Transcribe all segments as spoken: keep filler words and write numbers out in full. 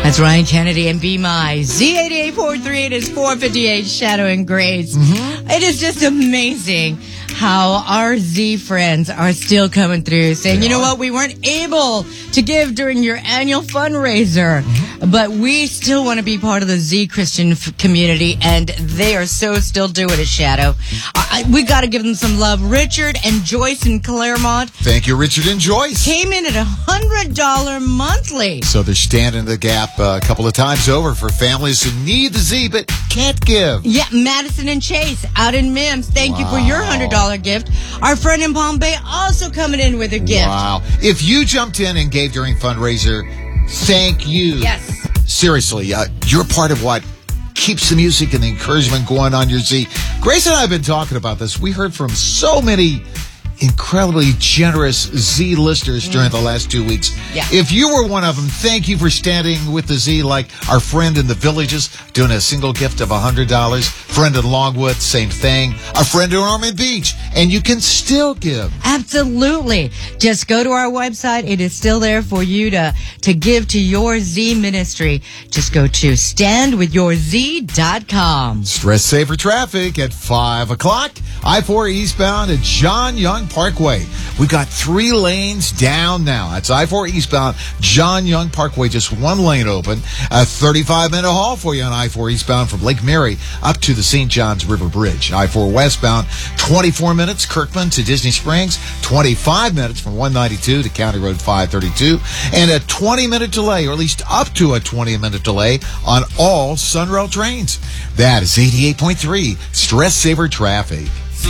That's Ryan Kennedy and Be My. Z eighty-eight point three, it is four fifty-eight, Shadow and Grace. Mm-hmm. It is just amazing how our Z friends are still coming through saying, they you know are. what, we weren't able to give during your annual fundraiser, mm-hmm. but we still want to be part of the Z Christian f- community, and they are so still doing it, Shadow. Uh, we got to give them some love. Richard and Joyce in Claremont. Thank you, Richard and Joyce. Came in at one hundred dollars monthly. So they're standing the gap uh, a couple of times over for families who need the Z but can't give. Yeah, Madison and Chase out in Mims. Thank wow. you for your one hundred dollars gift. Our friend in Palm Bay also coming in with a gift. Wow. If you jumped in and gave during fundraiser, thank you. Yes. Seriously, uh, you're part of what keeps the music and the encouragement going on your Z. Grace and I have been talking about this. We heard from so many incredibly generous Z listeners during mm. the last two weeks. Yeah. If you were one of them, thank you for standing with the Z, like our friend in the Villages doing a single gift of one hundred dollars. Friend in Longwood, same thing. Our friend in Ormond Beach. And you can still give. Absolutely. Just go to our website. It is still there for you to, to give to your Z ministry. Just go to stand with your Z dot com. Stress saver traffic at five o'clock. I four eastbound at John Young Parkway. We've got three lanes down now. That's I four eastbound, John Young Parkway, just one lane open. A thirty-five minute haul for you on I four eastbound from Lake Mary up to the Saint Johns River Bridge. I four westbound, twenty-four minutes, Kirkland to Disney Springs, twenty-five minutes from one ninety-two to County Road five thirty-two, and a twenty minute delay, or at least up to a twenty minute delay on all Sunrail trains. That is eighty-eight point three Stress Saver Traffic.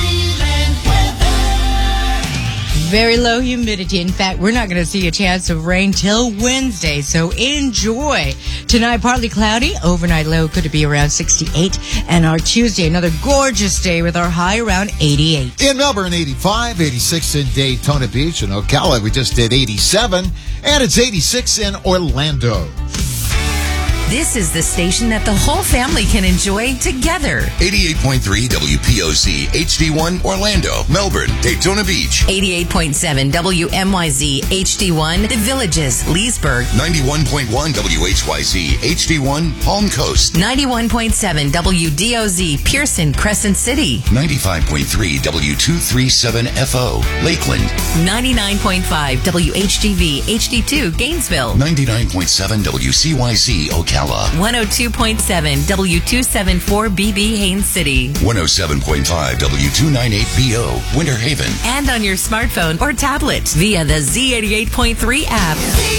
Very low humidity. In fact, we're not going to see a chance of rain till Wednesday, so enjoy. Tonight, partly cloudy. Overnight low could be around sixty-eight. And our Tuesday, another gorgeous day with our high around eighty-eight. In Melbourne, eighty-five, eighty-six in Daytona Beach. In Ocala, we just did eighty-seven. And it's eighty-six in Orlando. This is the station that the whole family can enjoy together. eighty-eight point three W P O Z H D one Orlando, Melbourne, Daytona Beach. eighty-eight point seven W M Y Z H D one The Villages, Leesburg. ninety-one point one W H Y Z H D one Palm Coast. ninety-one point seven W D O Z Pearson, Crescent City. ninety-five point three W two thirty-seven F O Lakeland. ninety-nine point five W H D V H D two Gainesville. ninety-nine point seven W C Y Z Ocala. one oh two point seven W two seventy-four B B Haines City. one oh seven point five W two ninety-eight B O Winter Haven. And on your smartphone or tablet via the Z eighty-eight point three app.